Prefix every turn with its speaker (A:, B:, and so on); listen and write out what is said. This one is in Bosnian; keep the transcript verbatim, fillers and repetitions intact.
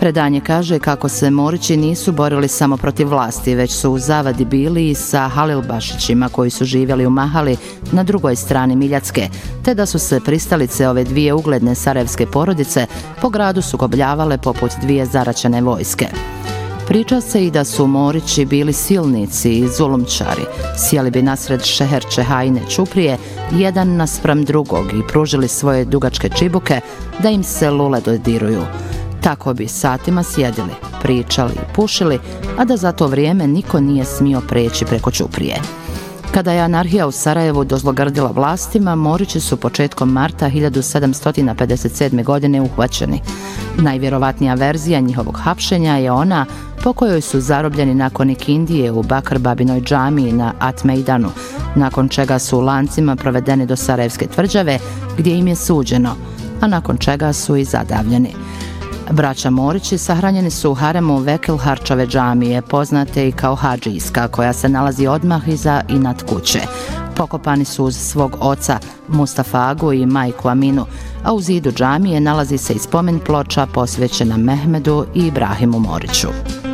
A: Predanje kaže kako se Morići nisu borili samo protiv vlasti, već su u zavadi bili i sa Halilbašićima koji su živjeli u Mahali na drugoj strani Miljacke, te da su se pristalice ove dvije ugledne sarajevske porodice po gradu sukobljavale poput dvije zaraćene vojske. Priča se i da su Morići bili silnici i zulumčari, sjeli bi nasred šeherče hajne Čuprije jedan naspram drugog i pružili svoje dugačke čibuke da im se lule dodiruju. Tako bi satima sjedili, pričali i pušili, a da za to vrijeme niko nije smio preći preko Čuprije. Kada je anarhija u Sarajevu dozlogrdila vlastima, Morići su početkom marta hiljadu sedamsto pedeset sedme. godine uhvaćeni. Najvjerovatnija verzija njihovog hapšenja je ona po kojoj su zarobljeni nakon ikindije u Bakr Babinoj džamiji na Atmejdanu, nakon čega su u lancima provedeni do Sarajevske tvrđave gdje im je suđeno, a nakon čega su i zadavljeni. Braća Morići sahranjeni su u haremu Vekil Harčove džamije, poznate i kao Hadžijska, koja se nalazi odmah iza Inat kuće. Pokopani su uz svog oca Mustafa Agu i majku Aminu, a u zidu džamije nalazi se i spomen ploča posvećena Mehmedu i Ibrahimu Moriću.